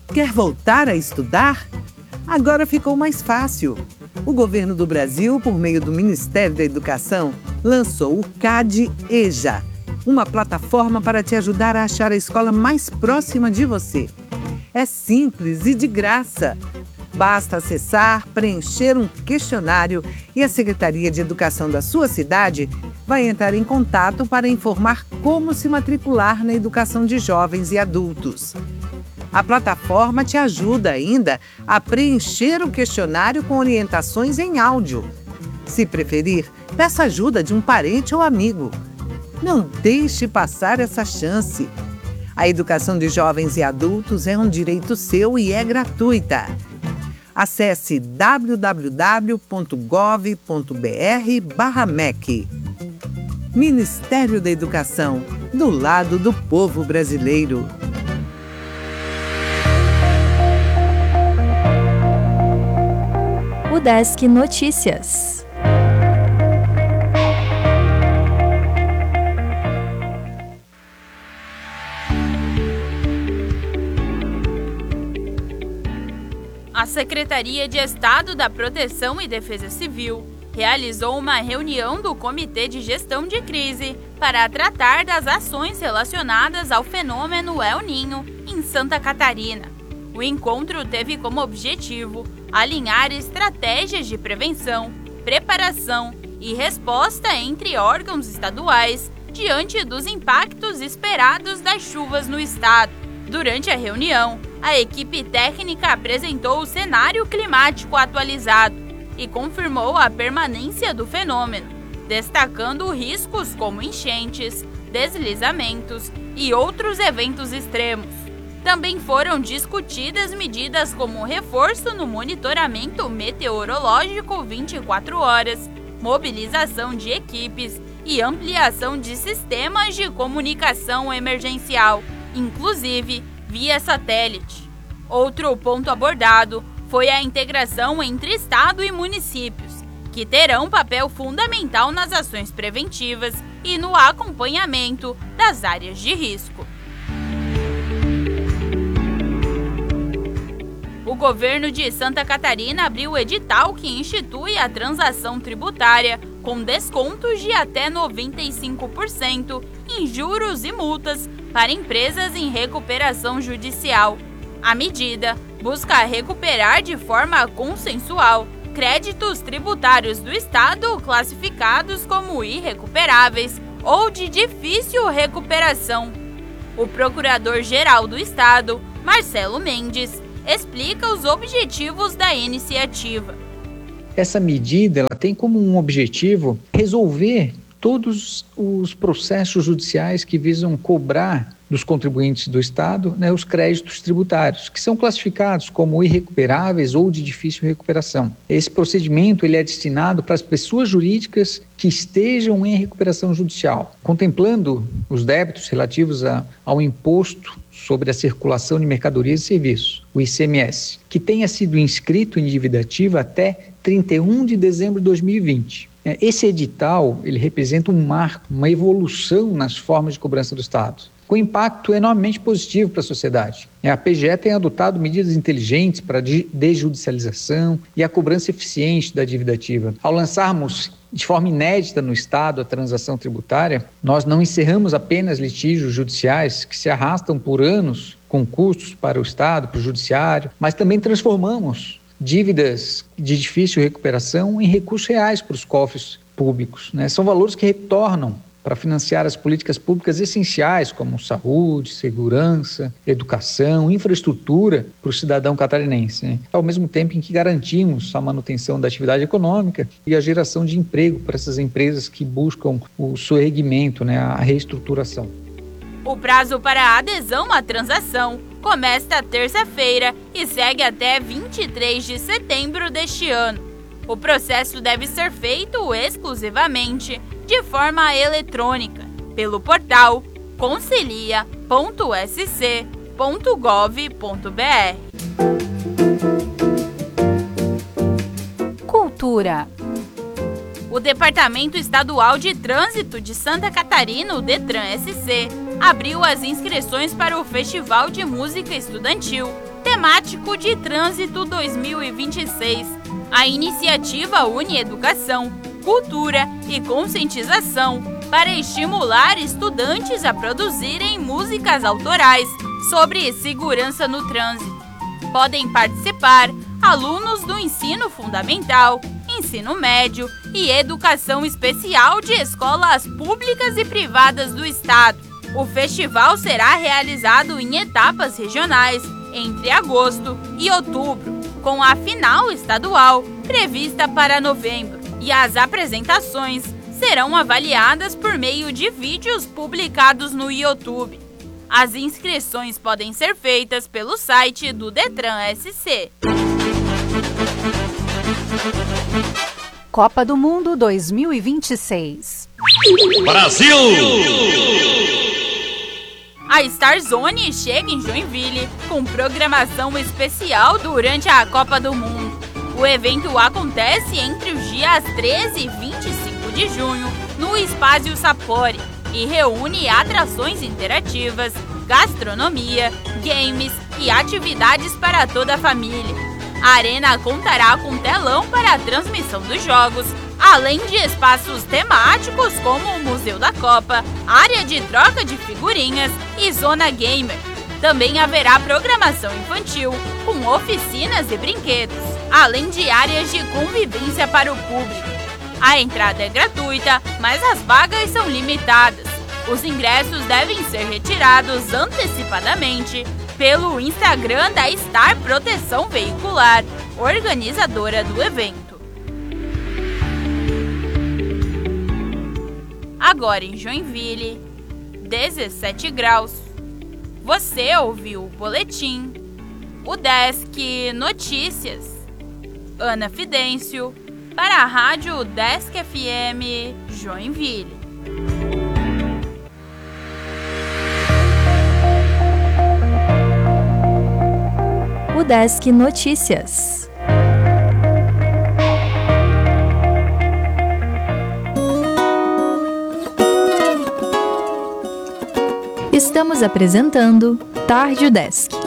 Quer voltar a estudar? Agora ficou mais fácil. O governo do Brasil, por meio do Ministério da Educação, lançou o CADE-EJA, uma plataforma para te ajudar a achar a escola mais próxima de você. É simples e de graça. Basta acessar, preencher um questionário e a Secretaria de Educação da sua cidade vai entrar em contato para informar como se matricular na educação de jovens e adultos. A plataforma te ajuda ainda a preencher o questionário com orientações em áudio. Se preferir, peça ajuda de um parente ou amigo. Não deixe passar essa chance. A educação de jovens e adultos é um direito seu e é gratuita. Acesse www.gov.br/MEC. Ministério da Educação, do lado do povo brasileiro. Udesc Notícias. A Secretaria de Estado da Proteção e Defesa Civil realizou uma reunião do Comitê de Gestão de Crise para tratar das ações relacionadas ao fenômeno El Niño em Santa Catarina. O encontro teve como objetivo alinhar estratégias de prevenção, preparação e resposta entre órgãos estaduais diante dos impactos esperados das chuvas no estado. Durante a reunião, a equipe técnica apresentou o cenário climático atualizado e confirmou a permanência do fenômeno, destacando riscos como enchentes, deslizamentos e outros eventos extremos. Também foram discutidas medidas como reforço no monitoramento meteorológico 24 horas, mobilização de equipes e ampliação de sistemas de comunicação emergencial, inclusive via satélite. Outro ponto abordado foi a integração entre Estado e municípios, que terão papel fundamental nas ações preventivas e no acompanhamento das áreas de risco. O governo de Santa Catarina abriu o edital que institui a transação tributária com descontos de até 95% em juros e multas para empresas em recuperação judicial. A medida busca recuperar de forma consensual créditos tributários do Estado classificados como irrecuperáveis ou de difícil recuperação. O Procurador-Geral do Estado, Marcelo Mendes, explica os objetivos da iniciativa. Essa medida ela tem como um objetivo resolver todos os processos judiciais que visam cobrar dos contribuintes do Estado, os créditos tributários, que são classificados como irrecuperáveis ou de difícil recuperação. Esse procedimento ele é destinado para as pessoas jurídicas que estejam em recuperação judicial, contemplando os débitos relativos ao imposto sobre a circulação de mercadorias e serviços, o ICMS, que tenha sido inscrito em dívida ativa até 31 de dezembro de 2020. Esse edital ele representa um marco, uma evolução nas formas de cobrança do Estado, com impacto enormemente positivo para a sociedade. A PGE tem adotado medidas inteligentes para a desjudicialização e a cobrança eficiente da dívida ativa. Ao lançarmos de forma inédita no Estado a transação tributária, nós não encerramos apenas litígios judiciais que se arrastam por anos com custos para o Estado, para o Judiciário, mas também transformamos dívidas de difícil recuperação em recursos reais para os cofres públicos. São valores que retornam para financiar as políticas públicas essenciais como saúde, segurança, educação, infraestrutura para o cidadão catarinense, ao mesmo tempo em que garantimos a manutenção da atividade econômica e a geração de emprego para essas empresas que buscam o soerguimento, a reestruturação. O prazo para a adesão à transação começa terça-feira e segue até 23 de setembro deste ano. O processo deve ser feito exclusivamente de forma eletrônica pelo portal concilia.sc.gov.br. Cultura. O Departamento Estadual de Trânsito de Santa Catarina, o DETRAN-SC, abriu as inscrições para o Festival de Música Estudantil, temático de Trânsito 2026. A iniciativa une educação, cultura e conscientização para estimular estudantes a produzirem músicas autorais sobre segurança no trânsito. Podem participar alunos do ensino fundamental, ensino médio e educação especial de escolas públicas e privadas do estado. O festival será realizado em etapas regionais entre agosto e outubro, com a final estadual prevista para novembro, e as apresentações serão avaliadas por meio de vídeos publicados no YouTube. As inscrições podem ser feitas pelo site do Detran SC. Copa do Mundo 2026. Brasil! A Starzone chega em Joinville com programação especial durante a Copa do Mundo. O evento acontece entre os dias 13 e 25 de junho no Espaço Sapori e reúne atrações interativas, gastronomia, games e atividades para toda a família. A arena contará com telão para a transmissão dos jogos, além de espaços temáticos como o Museu da Copa, área de troca de figurinhas e zona gamer. Também haverá programação infantil, com oficinas e brinquedos, além de áreas de convivência para o público. A entrada é gratuita, mas as vagas são limitadas. Os ingressos devem ser retirados antecipadamente pelo Instagram da Star Proteção Veicular, organizadora do evento. Agora em Joinville, 17 graus. Você ouviu o boletim, o Desk Notícias. Ana Fidêncio, para a Rádio Desk FM Joinville. O Desk Notícias. Estamos apresentando Tarde Desk.